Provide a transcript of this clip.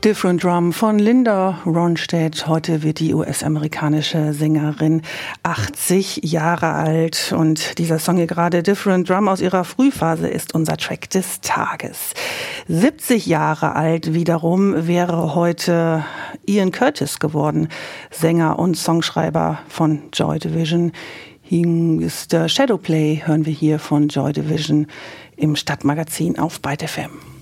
Different Drum von Linda Ronstadt. Heute wird die US-amerikanische Sängerin 80 Jahre alt. Und dieser Song hier gerade, Different Drum aus ihrer Frühphase, ist unser Track des Tages. 70 Jahre alt wiederum wäre heute Ian Curtis geworden, Sänger und Songschreiber von Joy Division. Hier ist Shadowplay, hören wir hier von Joy Division im Stadtmagazin auf Byte FM.